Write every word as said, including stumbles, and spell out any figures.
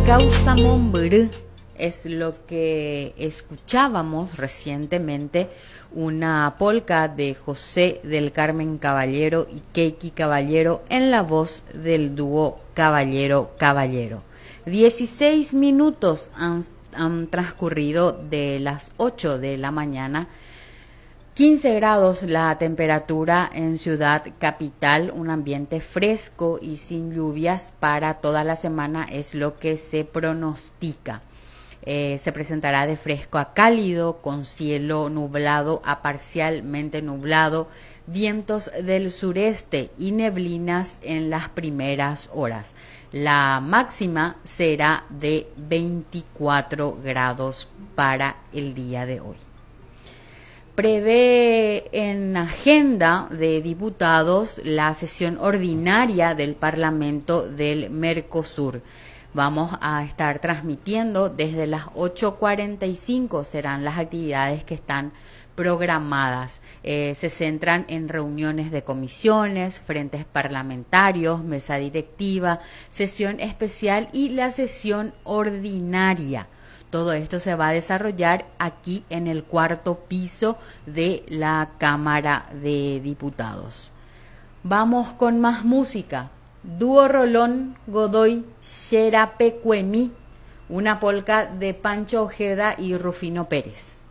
Causa Mombrú es lo que escuchábamos recientemente, una polca de José del Carmen Caballero y Keiki Caballero en la voz del dúo Caballero Caballero. dieciséis minutos han, han transcurrido de las ocho de la mañana. quince grados la temperatura en Ciudad Capital, un ambiente fresco y sin lluvias para toda la semana es lo que se pronostica. Eh, se presentará de fresco a cálido, con cielo nublado a parcialmente nublado, vientos del sureste y neblinas en las primeras horas. La máxima será de veinticuatro grados para el día de hoy. Prevé en agenda de diputados la sesión ordinaria del Parlamento del Mercosur. Vamos a estar transmitiendo desde las ocho cuarenta y cinco, serán las actividades que están programadas. Eh, se centran en reuniones de comisiones, frentes parlamentarios, mesa directiva, sesión especial y la sesión ordinaria. Todo esto se va a desarrollar aquí en el cuarto piso de la Cámara de Diputados. Vamos con más música. Dúo Rolón Godoy Xerapecuemí, una polca de Pancho Ojeda y Rufino Pérez.